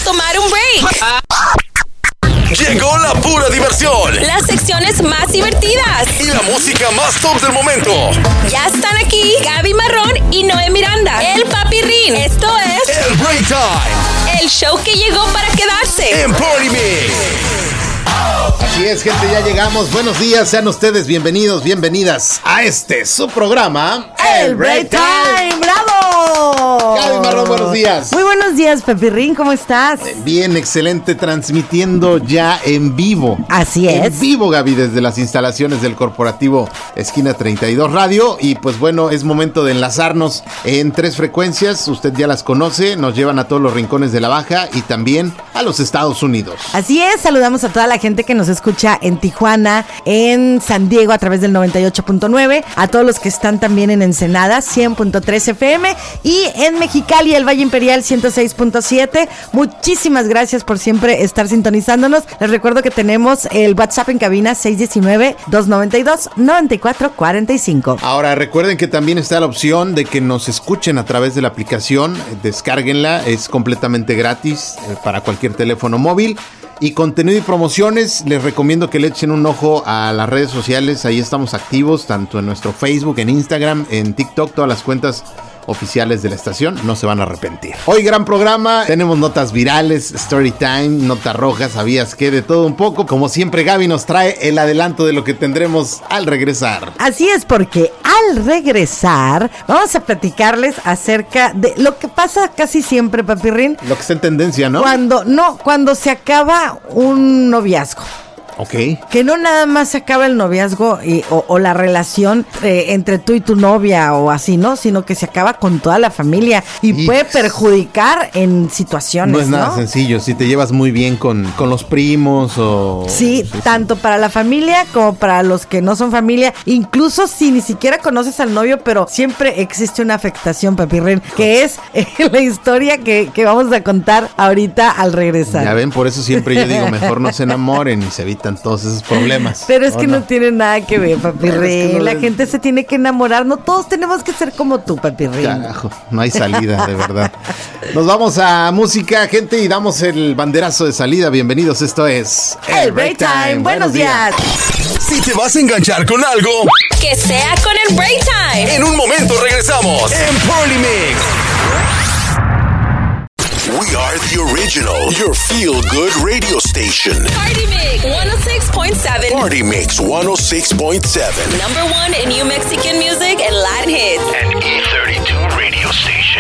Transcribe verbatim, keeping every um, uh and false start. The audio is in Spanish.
tomar un break. Llegó la pura diversión. Las secciones más divertidas. Y la música más top del momento. Ya están aquí Gaby Marrón y Noé Miranda. El Papi Rin. Esto es... El Break Time. El show que llegó para quedarse. En Party Mix. Así es, gente, ya llegamos. Buenos días, sean ustedes bienvenidos, bienvenidas a este, su programa, El Break Time. ¡Bravo! Gaby Marrón, buenos días. Muy buenos días, Pepirrín, ¿cómo estás? Bien, excelente, transmitiendo ya en vivo. Así es. En vivo, Gaby, desde las instalaciones del corporativo Esquina treinta y dos Radio. Y pues bueno, es momento de enlazarnos en tres frecuencias. Usted ya las conoce, nos llevan a todos los rincones de la Baja y también a los Estados Unidos. Así es, saludamos a toda la gente que nos escucha en Tijuana, en San Diego a través del noventa y ocho punto nueve, a todos los que están también en Ensenada, cien punto tres F M, y en Mexicali, el Valle Imperial, ciento seis punto siete. Muchísimas gracias por siempre estar sintonizándonos. Les recuerdo que tenemos el WhatsApp en cabina seis uno nueve, dos nueve dos, nueve cuatro cuatro cinco. Ahora, recuerden que también está la opción de que nos escuchen a través de la aplicación. Descárguenla, es completamente gratis eh, para cualquier teléfono móvil. Y contenido y promociones, les recomiendo que le echen un ojo a las redes sociales. Ahí estamos activos, tanto en nuestro Facebook, en Instagram, en TikTok, todas las cuentas oficiales de la estación, no se van a arrepentir. Hoy gran programa, tenemos notas virales, story time, notas rojas, sabías que de todo un poco. Como siempre, Gaby nos trae el adelanto de lo que tendremos al regresar. Así es, porque al regresar vamos a platicarles acerca de lo que pasa casi siempre, Papirrín. Lo que está en tendencia, ¿no? Cuando, no, cuando se acaba un noviazgo. Ok. Que no nada más se acaba el noviazgo y, o, o la relación eh, entre tú y tu novia o así, ¿no? Sino que se acaba con toda la familia y Y puede perjudicar en situaciones, No es nada ¿no? sencillo, si te llevas muy bien con, con los primos o... Sí, sí, tanto para la familia como para los que no son familia, incluso si ni siquiera conoces al novio, pero siempre existe una afectación, Papirrín, que es eh, la historia que, que vamos a contar ahorita al regresar. Ya ven, por eso siempre yo digo, mejor no se enamoren y se evitan todos esos problemas. Pero es que no? no tiene nada que ver, Papirrín. Es que no la le- gente se tiene que enamorar, no todos tenemos que ser como tú, Papirrín. Carajo, no hay salida, de verdad. Nos vamos a música, gente, y damos el banderazo de salida. Bienvenidos, esto es... El Break Time, buenos días. Si te vas a enganchar con algo, Que sea con el Break Time. en un momento regresamos en Party Mix. We are the original, your feel-good radio station. Party Mix one oh six point seven. Party Mix one oh six point seven. Number one in New Mexican music and Latin hits. An E thirty-two radio station.